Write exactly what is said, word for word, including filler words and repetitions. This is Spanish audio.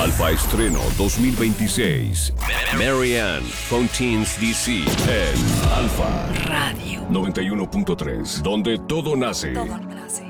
Alfa Estreno dos mil veintiséis. Marianne Fontines D C en Alfa Radio noventa y uno punto tres, donde todo nace. Todo nace.